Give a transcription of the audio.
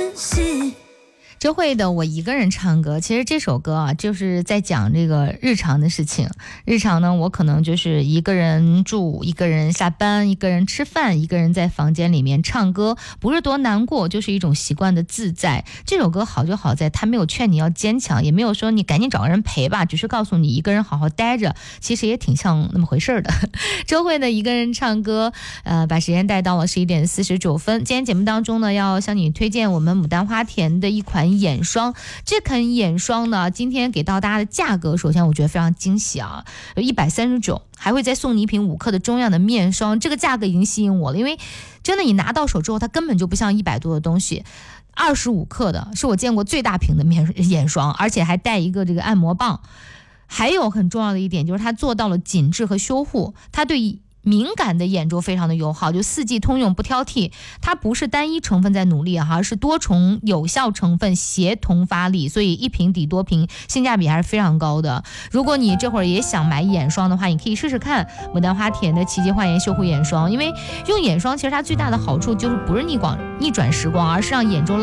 周蕙的我一个人唱歌，其实这首歌啊就是在讲这个日常的事情。日常呢，我可能就是一个人住，一个人下班，一个人吃饭，一个人在房间里面唱歌，不是多难过，就是一种习惯的自在。这首歌好就好在它没有劝你要坚强，也没有说你赶紧找个人陪吧，只是告诉你一个人好好待着，其实也挺像那么回事的。周蕙的一个人唱歌，把时间带到了11点49分。今天节目当中呢，要向你推荐我们牡丹花田的一款眼霜。这款眼霜呢，今天给到大家的价格，首先我觉得非常惊喜啊，139，还会再送你一瓶5克的中样的面霜。这个价格已经吸引我了，因为真的你拿到手之后，它根本就不像100多的东西。25克的是我见过最大瓶的眼霜，而且还带一个这个按摩棒。还有很重要的一点就是它做到了紧致和修护，它对敏感的眼周非常的友好，就4季通用不挑剔。它不是单一成分在努力而是多重有效成分协同发力，所以一瓶抵多瓶，性价比还是非常高的。如果你这会儿也想买眼霜的话，你可以试试看牡丹花田的奇迹焕颜修护眼霜。因为用眼霜其实它最大的好处就是不是逆转时光，而是让眼周